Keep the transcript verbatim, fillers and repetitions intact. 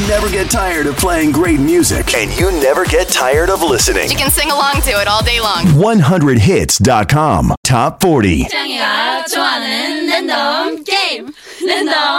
never get tired of playing great music. And you never get tired of listening. You can sing along to it all day long. one hundred hits dot com Top forty. 짱이가 좋아하는 랜덤 게임 랜덤